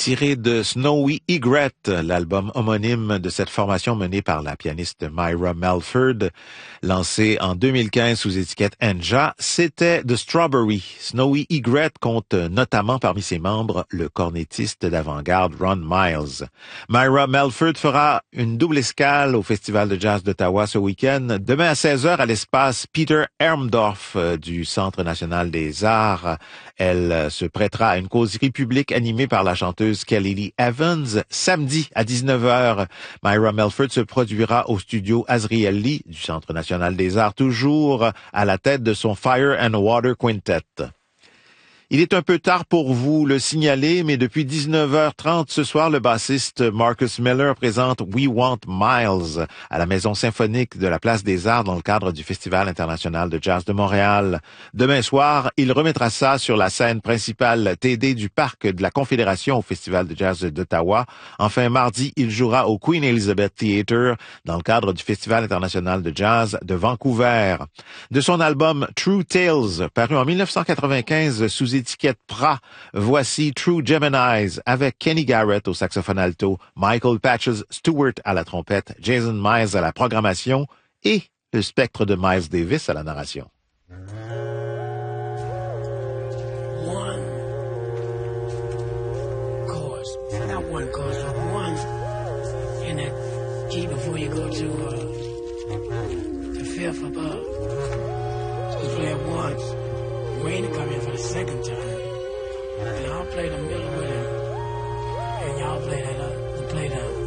tiré de Snowy Egret, l'album homonyme de cette formation menée par la pianiste Myra Melford, lancée en 2015 sous étiquette Enja. C'était The Strawberry. Snowy Egret compte notamment parmi ses membres le cornettiste d'avant-garde Ron Miles. Myra Melford fera une double escale au Festival de jazz d'Ottawa ce week-end. Demain à 16h à l'espace Peter Hermdorf du Centre national des arts. Elle se prêtera à une causerie publique animée par la chanteuse Kelly Lee Evans. Samedi à 19h, Myra Melford se produira au studio Azriel Lee du Centre national des arts, toujours à la tête de son Fire and Water Quintet. Il est un peu tard pour vous le signaler, mais depuis 19h30 ce soir, le bassiste Marcus Miller présente We Want Miles à la Maison symphonique de la Place des Arts dans le cadre du Festival international de jazz de Montréal. Demain soir, il remettra ça sur la scène principale TD du Parc de la Confédération au Festival de jazz d'Ottawa. Enfin, mardi, il jouera au Queen Elizabeth Theatre dans le cadre du Festival international de jazz de Vancouver. De son album True Tales, paru en 1995 sous étiquette Pra, voici True Geminis avec Kenny Garrett au saxophone alto, Michael Patches Stewart à la trompette, Jason Miles à la programmation et le spectre de Miles Davis à la narration. One chorus, one in that key before you go to the fifth above. You play it once. Wayne come in for the second time, and I'll play the middle with him, and y'all play that up, play the